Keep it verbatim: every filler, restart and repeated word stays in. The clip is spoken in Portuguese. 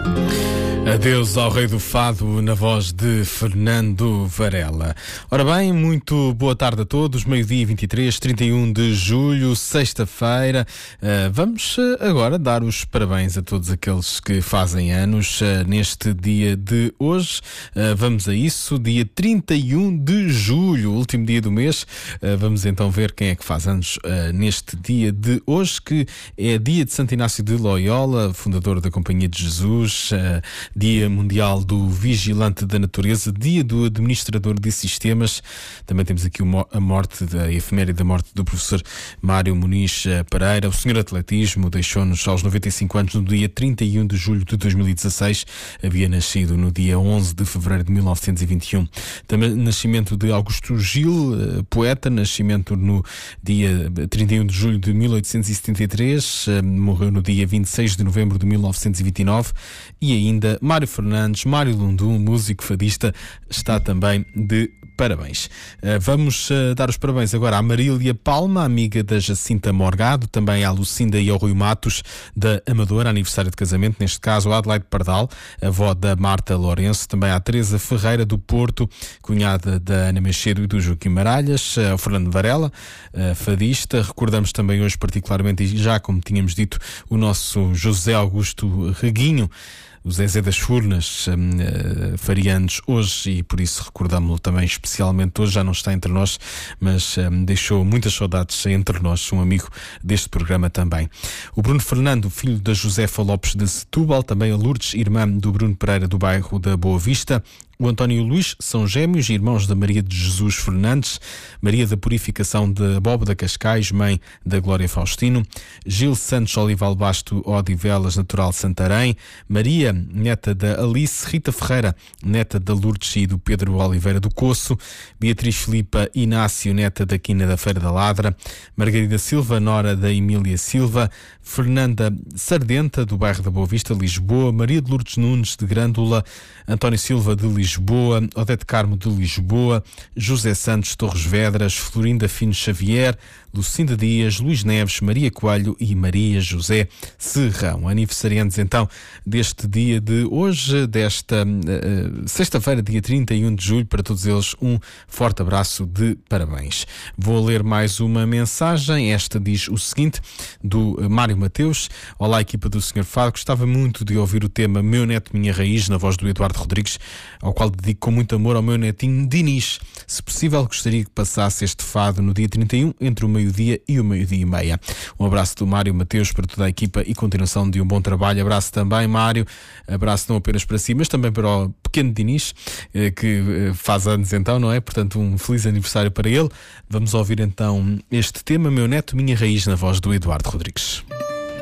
Adeus ao Rei do Fado, na voz de Fernando Varela. Ora bem, muito boa tarde a todos. Meio-dia vinte e três, trinta e um de julho, sexta-feira. Uh, vamos uh, agora dar os parabéns a todos aqueles que fazem anos uh, neste dia de hoje. Uh, vamos a isso, dia trinta e um de julho, último dia do mês. Uh, vamos então ver quem é que faz anos uh, neste dia de hoje, que é dia de Santo Inácio de Loyola, fundador da Companhia de Jesus. Uh, Dia Mundial do Vigilante da Natureza, Dia do Administrador de Sistemas. Também temos aqui a morte, a efeméride da morte do professor Mário Muniz Pereira. O senhor atletismo deixou-nos aos noventa e cinco anos no dia trinta e um de julho de dois mil e dezasseis. Havia nascido no dia onze de fevereiro de mil novecentos e vinte e um. Também nascimento de Augusto Gil, poeta, nascimento no dia trinta e um de julho de mil oitocentos e setenta e três. Morreu no dia vinte e seis de novembro de mil novecentos e vinte e nove. E ainda Mário Fernandes, Mário Lundum, músico fadista, está também de parabéns. Uh, vamos uh, dar os parabéns agora à Marília Palma, amiga da Jacinta Morgado, também à Lucinda e ao Rui Matos, da Amadora, aniversário de casamento, neste caso a Adelaide Pardal, avó da Marta Lourenço, também à Teresa Ferreira do Porto, cunhada da Ana Machedo e do Joaquim Maralhas, ao Fernando Varela, uh, fadista. Recordamos também hoje particularmente, e já como tínhamos dito, o nosso José Augusto Reguinho, o Zezé das Furnas, um, uh, faria anos hoje, e por isso recordámo-lo também especialmente hoje. Já não está entre nós, mas um, deixou muitas saudades entre nós, um amigo deste programa também. O Bruno Fernando, filho da Josefa Lopes de Setúbal, também a Lourdes, irmã do Bruno Pereira do bairro da Boa Vista. O António Luís são gêmeos, irmãos da Maria de Jesus Fernandes, Maria da Purificação de Bóbeda Cascais, mãe da Glória Faustino, Gil Santos Olival Basto Odivelas, natural de Santarém, Maria, neta da Alice, Rita Ferreira, neta da Lourdes e do Pedro Oliveira do Coço, Beatriz Filipa Inácio, neta da Quina da Feira da Ladra, Margarida Silva, nora da Emília Silva, Fernanda Sardenta, do bairro da Boa Vista, Lisboa, Maria de Lourdes Nunes, de Grândola, António Silva, de Lisboa, Odete Carmo, de Lisboa, José Santos Torres Vedras, Florinda Fino Xavier, Lucinda Dias, Luís Neves, Maria Coelho e Maria José Serrão. Aniversariantes então deste dia de hoje, desta uh, sexta-feira, dia trinta e um de julho. Para todos eles um forte abraço de parabéns. Vou ler mais uma mensagem. Esta diz o seguinte, do Mário Mateus: olá, equipa do senhor Fado, gostava muito de ouvir o tema Meu Neto, Minha Raiz, na voz do Eduardo Rodrigues, ao qual dedico com muito amor ao meu netinho Dinis. Se possível, gostaria que passasse este fado no dia trinta e um, entre o meio-dia e o meio-dia e meia. Um abraço do Mário Mateus para toda a equipa e continuação de um bom trabalho. Abraço também, Mário. Abraço não apenas para si, mas também para o pequeno Dinis, que faz anos então, não é? Portanto, um feliz aniversário para ele. Vamos ouvir então este tema, Meu Neto, Minha Raiz, na voz do Eduardo Rodrigues.